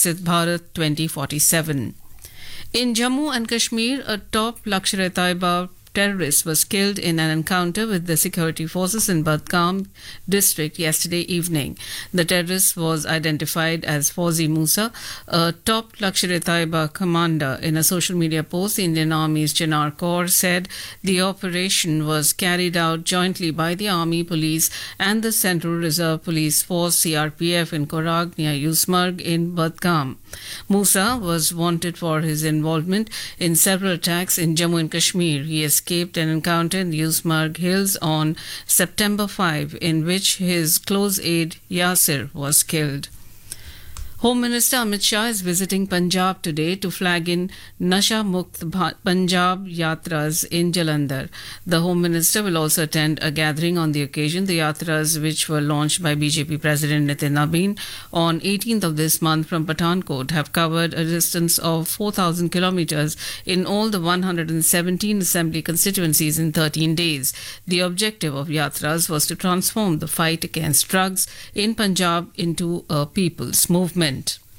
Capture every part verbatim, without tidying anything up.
Viksit Bharat twenty forty-seven. In Jammu and Kashmir, a top Lashkar-e-Taiba terrorist was killed in an encounter with the security forces in Badgam district yesterday evening. The terrorist was identified as Fauzi Musa, a top Lashkar-e-Taiba commander. In a social media post, the Indian Army's Chinar Corps said the operation was carried out jointly by the Army, Police and the Central Reserve Police Force C R P F in Korag near Yusmarg in Badgam. Musa was wanted for his involvement in several attacks in Jammu and Kashmir. He escaped an encounter in the Yusmarg Hills on September fifth, in which his close aide Yasir was killed. Home Minister Amit Shah is visiting Punjab today to flag in Nasha Mukt Punjab Yatras in Jalandhar. The Home Minister will also attend a gathering on the occasion. The Yatras, which were launched by B J P President Nitin Nabin on eighteenth of this month from Pathankot, have covered a distance of four thousand kilometres in all the one hundred seventeen assembly constituencies in thirteen days. The objective of Yatras was to transform the fight against drugs in Punjab into a people's movement.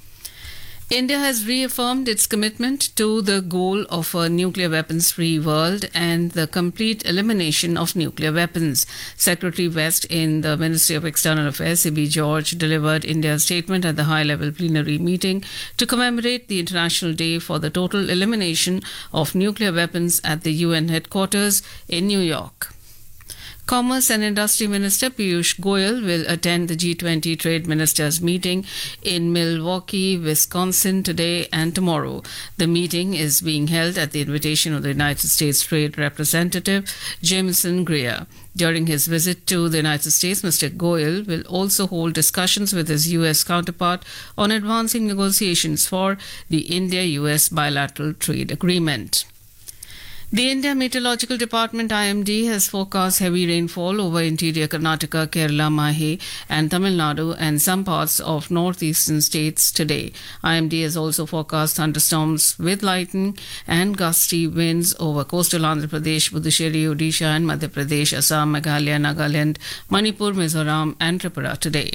India has reaffirmed its commitment to the goal of a nuclear weapons-free world and the complete elimination of nuclear weapons. Secretary West in the Ministry of External Affairs, C B George, delivered India's statement at the high-level plenary meeting to commemorate the International Day for the Total Elimination of Nuclear Weapons at the U N headquarters in New York. Commerce and Industry Minister Piyush Goyal will attend the G twenty Trade Ministers meeting in Milwaukee, Wisconsin today and tomorrow. The meeting is being held at the invitation of the United States Trade Representative Jameson Greer. During his visit to the United States, Mister Goyal will also hold discussions with his U S counterpart on advancing negotiations for the India-U S bilateral trade agreement. The India Meteorological Department I M D has forecast heavy rainfall over interior Karnataka, Kerala, Mahe and Tamil Nadu and some parts of northeastern states today. I M D has also forecast thunderstorms with lightning and gusty winds over coastal Andhra Pradesh, Puducherry, Odisha and Madhya Pradesh, Assam, Meghalaya, Nagaland, Manipur, Mizoram and Tripura today.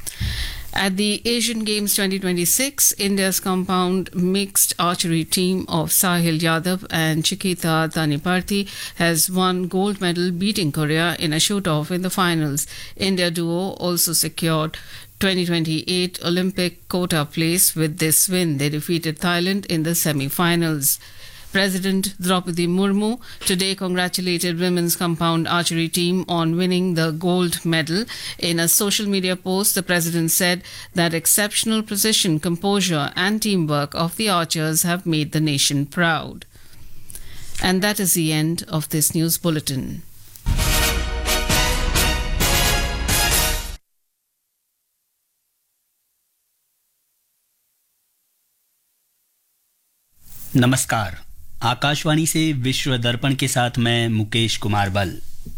At the Asian Games twenty twenty-six, India's compound mixed archery team of Sahil Yadav and Chiquita Taniparthi has won gold medal, beating Korea in a shoot-off in the finals. India duo also secured twenty twenty-eight Olympic quota place with this win. They defeated Thailand in the semi-finals. President Draupadi Murmu today congratulated women's compound archery team on winning the gold medal. In a social media post, the president said that exceptional precision, composure and teamwork of the archers have made the nation proud. And that is the end of this news bulletin. नमस्कार। आकाशवाणी से विश्व दर्पण के साथ मैं मुकेश कुमार बल।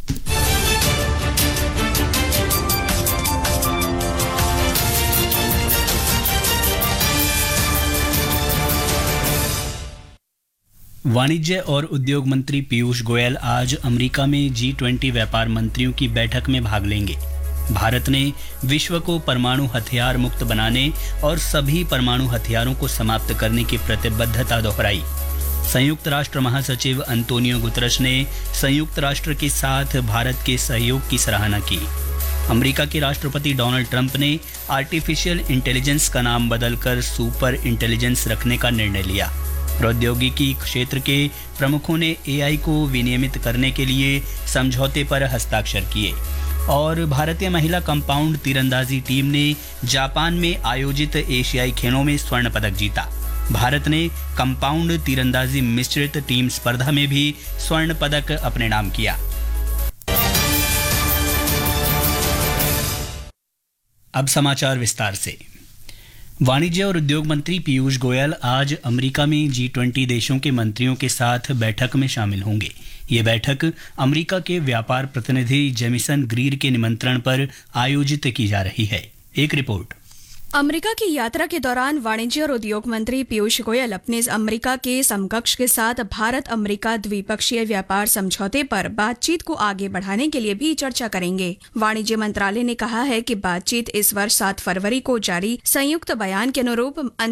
वाणिज्य और उद्योग मंत्री पीयूष गोयल आज अमेरिका में जी ट्वेंटी व्यापार मंत्रियों की बैठक में भाग लेंगे। भारत ने विश्व को परमाणु हथियार मुक्त बनाने और सभी परमाणु हथियारों को समाप्त करने की प्रतिबद्धता दोहराई। संयुक्त राष्ट्र महासचिव अंतोनियो गुतरश ने संयुक्त राष्ट्र के साथ भारत के सहयोग की सराहना की। अमेरिका के राष्ट्रपति डोनाल्ड ट्रंप ने आर्टिफिशियल इंटेलिजेंस का नाम बदलकर सुपर इंटेलिजेंस रखने का निर्णय लिया। प्रौद्योगिकी क्षेत्र के प्रमुखों ने एआई को विनियमित करने के लिए समझौते पर हस्ताक्षर किए। और भारतीय महिला कंपाउंड तीरंदाजी टीम ने जापान में आयोजित एशियाई खेलों में स्वर्ण पदक जीता। भारत ने कंपाउंड तीरंदाजी मिश्रित टीम स्पर्धा में भी स्वर्ण पदक अपने नाम किया। अब समाचार विस्तार से। वाणिज्य और उद्योग मंत्री पीयूष गोयल आज अमेरिका में जी ट्वेंटी देशों के मंत्रियों के साथ बैठक में शामिल होंगे। ये बैठक अमेरिका के व्यापार प्रतिनिधि जेमिसन ग्रीर के निमंत्रण पर आयोजित की जा रही है। एक रिपोर्ट। अमेरिका की यात्रा के दौरान वाणिज्य और उद्योग मंत्री पीयूष गोयल अपने अमेरिका के समकक्ष के साथ भारत अमेरिका द्विपक्षीय व्यापार समझौते पर बातचीत को आगे बढ़ाने के लिए भी चर्चा करेंगे। वाणिज्य मंत्रालय ने कहा है कि बातचीत इस वर्ष सात फरवरी को जारी संयुक्त बयान के अनुरूप